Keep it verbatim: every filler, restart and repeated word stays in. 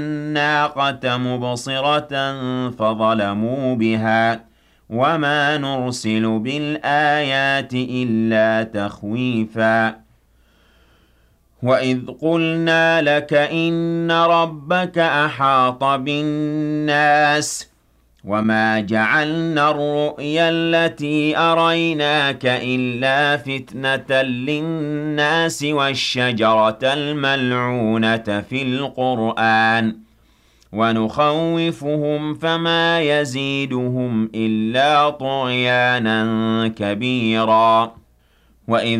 الناقة مبصرة فظلموا بها وما نرسل بالآيات إلا تخويفا وإذ قلنا لك إن ربك أحاط بالناس وما جعلنا الرؤيا التي أريناك إلا فتنة للناس والشجرة الملعونة في القرآن ونخوفهم فما يزيدهم إلا طغيانا كبيرا وإذ